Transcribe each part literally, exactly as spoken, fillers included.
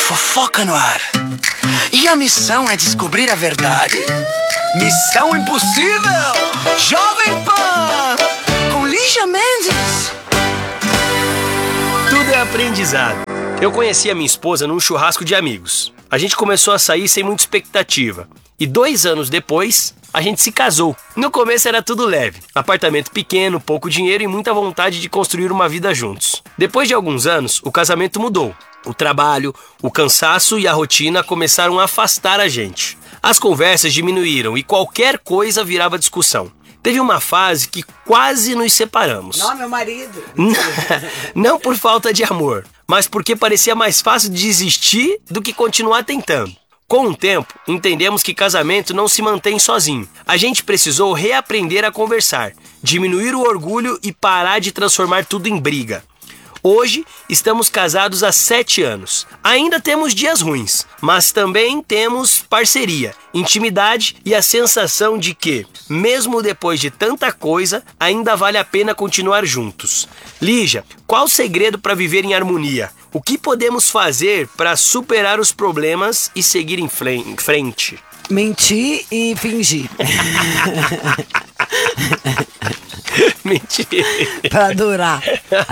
Fofoca no ar. E a missão é descobrir a verdade. Missão Impossível! Jovem Pan! Com Lígia Mendes. Tudo é aprendizado. Eu conheci a minha esposa num churrasco de amigos. A gente começou a sair sem muita expectativa. E dois anos depois, a gente se casou. No começo era tudo leve. Apartamento pequeno, pouco dinheiro e muita vontade de construir uma vida juntos. Depois de alguns anos, o casamento mudou. O trabalho, o cansaço e a rotina começaram a afastar a gente. As conversas diminuíram e qualquer coisa virava discussão. Teve uma fase que quase nos separamos. Não, meu marido. Não por falta de amor, mas porque parecia mais fácil desistir do que continuar tentando. Com o tempo, entendemos que casamento não se mantém sozinho. A gente precisou reaprender a conversar, diminuir o orgulho e parar de transformar tudo em briga. Hoje, estamos casados há sete anos. Ainda temos dias ruins, mas também temos parceria, intimidade e a sensação de que, mesmo depois de tanta coisa, ainda vale a pena continuar juntos. Lígia, qual o segredo para viver em harmonia? O que podemos fazer para superar os problemas e seguir em frente? Mentir e fingir. Mentira. Pra durar.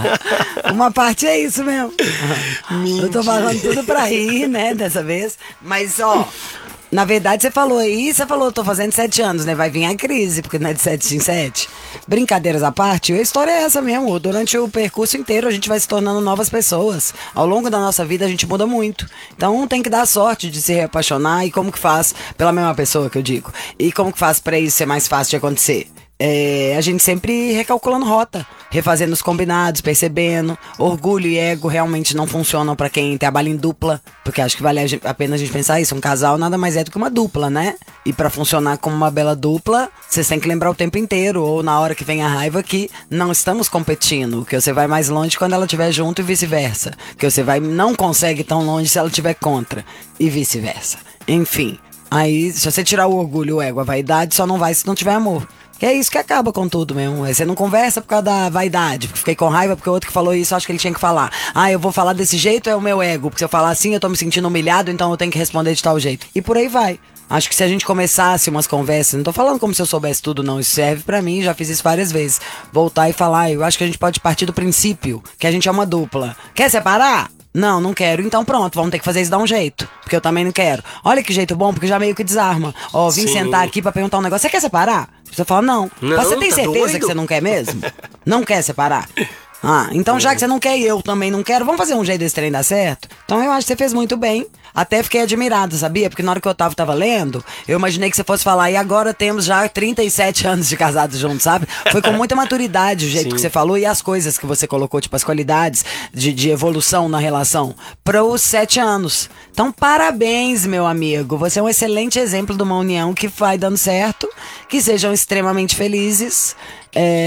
Uma parte é isso mesmo. Mentira. Eu tô falando tudo pra rir, né, dessa vez. Mas, ó, na verdade você falou aí, você falou, eu tô fazendo sete anos, né? Vai vir a crise, porque não é de sete em sete. Brincadeiras à parte, a história é essa mesmo. Durante o percurso inteiro a gente vai se tornando novas pessoas. Ao longo da nossa vida a gente muda muito. Então tem que dar sorte de se apaixonar. E como que faz, pela mesma pessoa que eu digo, e como que faz pra isso ser mais fácil de acontecer? É, a gente sempre recalculando rota, refazendo os combinados, percebendo. Orgulho e ego realmente não funcionam pra quem trabalha em dupla, porque acho que vale a pena a gente pensar isso. Um casal nada mais é do que uma dupla, né? E pra funcionar como uma bela dupla, vocês têm que lembrar o tempo inteiro, ou na hora que vem a raiva, que não estamos competindo, que você vai mais longe quando ela estiver junto e vice-versa, que você vai não consegue tão longe se ela estiver contra, e vice-versa. Enfim, aí se você tirar o orgulho, o ego, a vaidade, só não vai se não tiver amor. Que é isso que acaba com tudo mesmo. Você não conversa por causa da vaidade. Fiquei com raiva porque o outro que falou isso, acho que ele tinha que falar. Ah, eu vou falar desse jeito, é o meu ego. Porque se eu falar assim, eu tô me sentindo humilhado, então eu tenho que responder de tal jeito. E por aí vai. Acho que se a gente começasse umas conversas, não tô falando como se eu soubesse tudo, não. Isso serve pra mim, já fiz isso várias vezes. Voltar e falar, eu acho que a gente pode partir do princípio que a gente é uma dupla. Quer separar? Não, não quero. Então pronto, vamos ter que fazer isso dar um jeito. Porque eu também não quero. Olha que jeito bom, porque já meio que desarma. Ó, vim Sim. sentar aqui pra perguntar um negócio. Você quer separar? Você fala, não. Não, Mas você tem tá certeza doido? que você não quer mesmo? Não quer separar? Ah, então já que você não quer e eu também não quero, vamos fazer um jeito desse trem dar certo? Então eu acho que você fez muito bem. Até fiquei admirado, sabia? Porque na hora que o Otávio tava lendo, eu imaginei que você fosse falar, e agora temos já trinta e sete anos de casados juntos, sabe? Foi com muita maturidade o jeito Sim. que você falou e as coisas que você colocou, tipo as qualidades de, de evolução na relação para os sete anos. Então parabéns, meu amigo. Você é um excelente exemplo de uma união que vai dando certo, que sejam extremamente felizes. É...